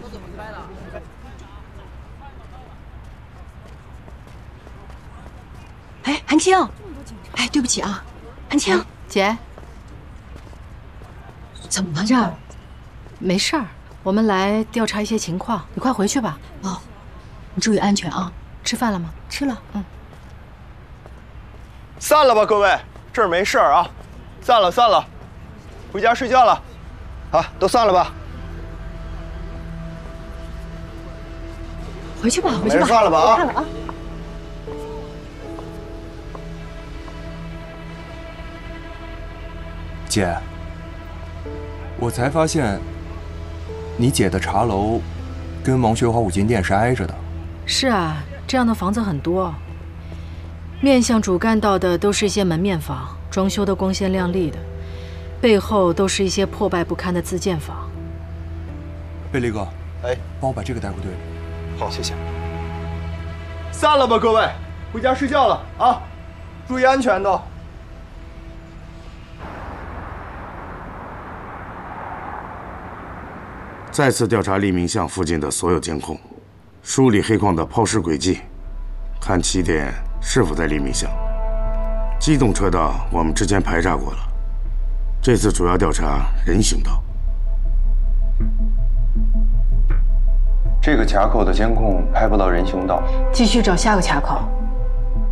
哎，韩青，哎，对不起啊，韩青姐， 怎么了这？ 没事儿，我们来调查一些情况，你快回去吧。 哦，你注意安全啊。 吃饭了吗？ 吃了。 散了吧，各位，这儿没事儿啊，散了散了，回家睡觉了，啊，都散了吧。 回去吧，回没去吧。 人算了吧啊。 看了啊。 姐，我才发现，你姐的茶楼跟王学华五金店是挨着的。 是啊，这样的房子很多。面向主干道的都是一些门面房，装修的光鲜亮丽的，背后都是一些破败不堪的自建房。 贝利哥， 哎， 帮我把这个带回队里。 好，谢谢。散了吧，各位，回家睡觉了啊，注意安全都。 再次调查黎明巷附近的所有监控，梳理黑矿的抛尸轨迹，看起点是否在黎明巷。机动车道我们之前排查过了，这次主要调查人行道。 这个卡口的监控拍不到人行道， 继续找下个卡口。